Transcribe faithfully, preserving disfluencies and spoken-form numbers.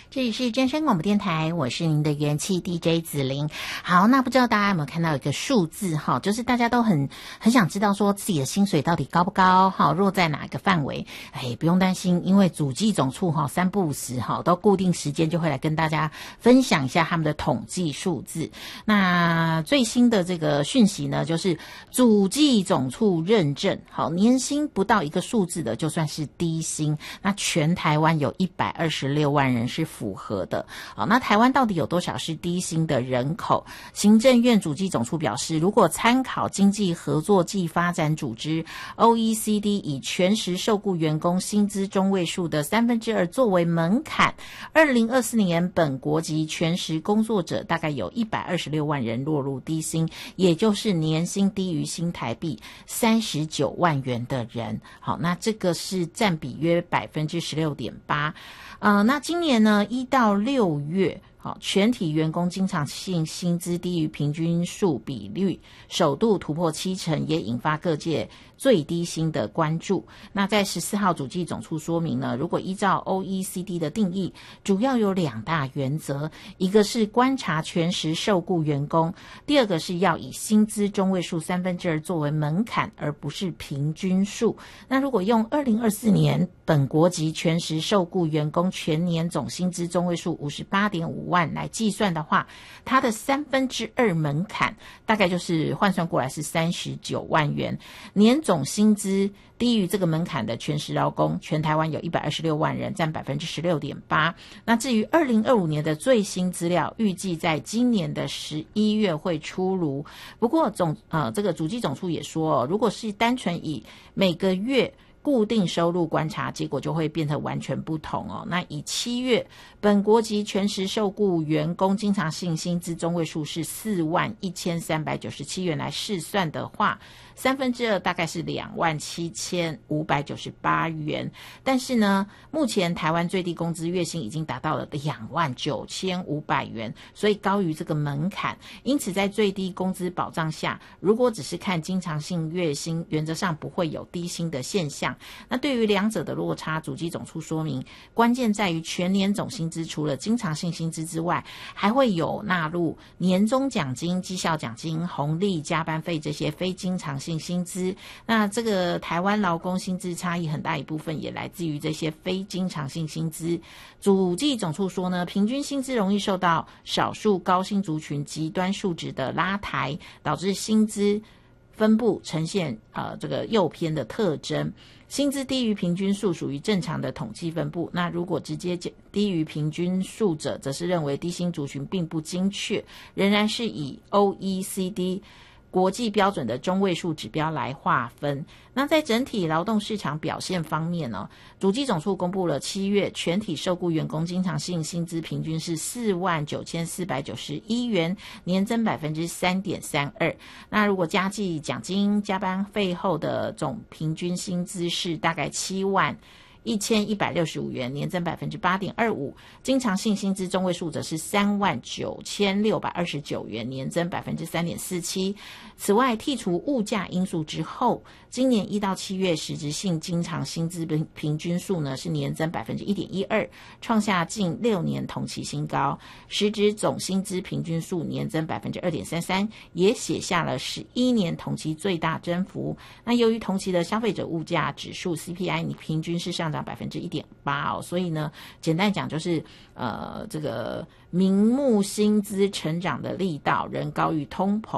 这里是真声广播电台，我是您的元气 D J 子玲。好，那不知道大家有没有看到一个数字哈，就是大家都很很想知道说自己的薪水到底高不高，好，落在哪一个范围？哎，不用担心，因为主计总处哈三不五时哈都固定时间就会来跟大家分享一下他们的统计数字。那最新的这个讯息呢，就是主计总处认证，好，年薪不到一个数字的就算是低薪。那全台湾有一百二十六万人是符合的。好，那台湾到底有多少是低薪的人口？行政院主计总处表示，如果参考经济合作暨发展组织 O E C D 以全时受雇员工薪资中位数的三分之二作为门槛，二零二四年本国籍全时工作者大概有一百二十六万人落入低薪，也就是年薪低于新台币三十九万元的人。好，那这个是占比约百分之十六点八。呃，那今年呢，一到六月，好，全体员工经常性薪资低于平均数比率首度突破七成，也引发各界最低薪的关注。那在十四号主计总处说明呢，如果依照 O E C D 的定义，主要有两大原则，一个是观察全时受雇员工，第二个是要以薪资中位数三分之二作为门槛，而不是平均数。那如果用二零二四年本国籍全时受雇员工全年总薪资中位数五十八点五万来计算的话，它的三分之二门槛大概就是换算过来是三十九万元。年总薪资低于这个门槛的全时劳工，全台湾有一百二十六万人，占百分之十六点八。那至于二零二五年的最新资料，预计在今年的十一月会出炉。不过总呃这个主计总处也说，如果是单纯以每个月固定收入观察，结果就会变得完全不同哦。那以七月本国籍全时受雇员工经常性薪资中位数是四万一千三百九十七元来试算的话，三分之二大概是两万七千五百九十八元。但是呢，目前台湾最低工资月薪已经达到了两万九千五百元，所以高于这个门槛。因此在最低工资保障下，如果只是看经常性月薪，原则上不会有低薪的现象。那对于两者的落差，主计总处说明，关键在于全年总薪资除了经常性薪资之外，还会有纳入年终奖金、绩效奖金、红利、加班费这些非经常性薪资。那这个台湾劳工薪资差异很大一部分也来自于这些非经常性薪资。主计总处说呢，平均薪资容易受到少数高薪族群极端数值的拉抬，导致薪资分布呈现呃这个右偏的特征。薪资低于平均数属于正常的统计分布，那如果直接低于平均数者，则是认为低薪族群并不精确，仍然是以 O E C D 国际标准的中位数指标来划分。那在整体劳动市场表现方面呢，主计总处公布了七月全体受雇员工经常性薪资平均是四万九千四百九十一元，年增百分之三点三二。那如果加计奖金、加班费后的总平均薪资是大概七万一千一百六十五元，年增百分之八点二五，经常性薪资中位数则是三万九千六百二十九元，年增百分之三点四七。此外，剔除物价因素之后，今年一到七月实质性经常薪资平均数呢是年增百分之一点一二，创下近六年同期新高。实质总薪资平均数年增百分之二点三三，也写下了十一年同期最大增幅。那由于同期的消费者物价指数 C P I 你平均是上涨百分之一点八哦，所以呢，简单讲就是呃，这个名目薪资成长的力道仍高于通膨。